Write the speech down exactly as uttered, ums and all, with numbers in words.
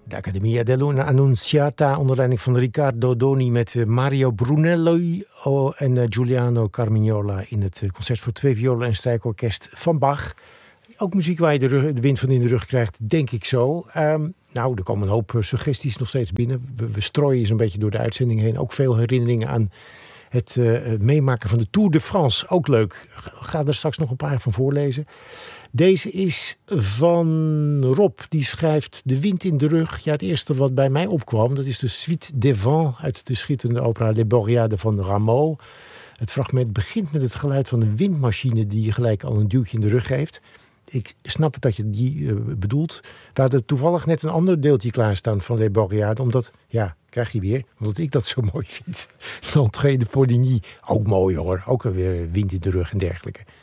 De Accademia dell'Annunziata onder leiding van Riccardo Doni met Mario Brunello en Giuliano Carmignola in het concert voor twee violen en strijkorkest van Bach. Ook muziek waar je de, rug, de wind van in de rug krijgt, denk ik zo. Um, nou, er komen een hoop suggesties nog steeds binnen. We, we strooien eens een beetje door de uitzending heen. Ook veel herinneringen aan het uh, meemaken van de Tour de France. Ook leuk. Ik ga er straks nog een paar van voorlezen. Deze is van Rob. Die schrijft De wind in de rug. Ja, het eerste wat bij mij opkwam, dat is de Suite des Vents uit de schitterende opera Les Boreades van Rameau. Het fragment begint met het geluid van een windmachine die je gelijk al een duwtje in de rug geeft. Ik snap het dat je die uh, bedoelt. We hadden toevallig net een ander deeltje klaarstaan van Les Boreades. Omdat, ja, krijg je weer, omdat ik dat zo mooi vind. L'entrée de Poligny, ook mooi hoor. Ook weer wind in de rug en dergelijke.